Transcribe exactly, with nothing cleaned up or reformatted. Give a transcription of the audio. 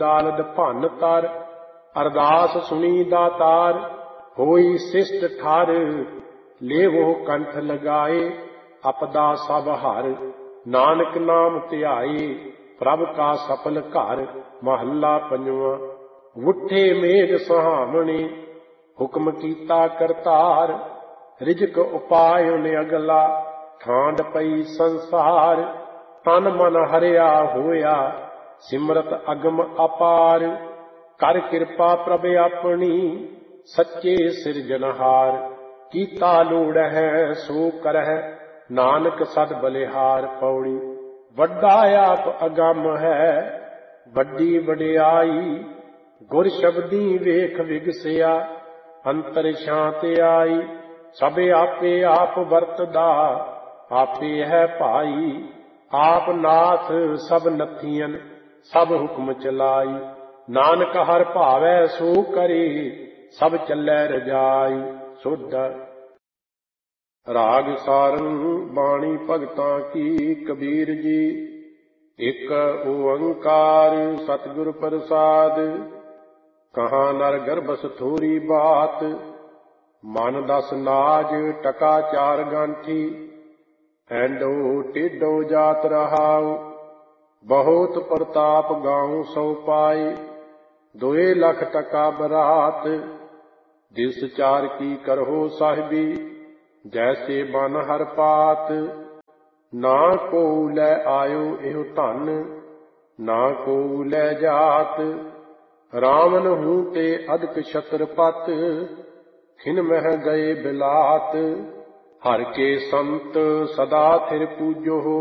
दालद भन तर अरदास सुनी दातार होई शिष्ट ठार लेवो कंठ लगाए अपदा सब हर नानक नाम ध्याए प्रभ का सफल घर महला पंजवा उठे मेघ सुहावने हुक्म कीता करतार रिजक उपाय ने अगला ਠਾਂਡ पई संसार तन मन हरिया होया सिमरत अगम अपार कर कृपा प्रभ अपनी सच्चे सिरजनहार कीता लोड़ है सो करह नानक सद बलिहार पौड़ी वड्डा आप अगम है वड्डी वडियाई गुर शब्दी वेख विगसिया अंतर शांत आई सब आपे आप वरतदा आपे है भाई आप नाथ सब नथियन सब हुक्म चलाई नानक हर भावै सो करे सब चलै रजाई सुध राग सारंग बाणी भगतां की कबीर जी एक ओंकार सतगुर प्रसाद कहाँ नर गर्भस थोरी बात मन दस नाज टका चार गांठी एंडो टेडो जात रहाओ बहुत प्रताप गाऊं सौ पाए दोए लख टका बरात दिस चार की करहो साहिबी जैसे बन हर पात ना को लै आयो एहो धन ना को लै जात रावण हूं ते अदक छत्रपत खिन मह गए बिलात हर के संत सदा थिर पूजो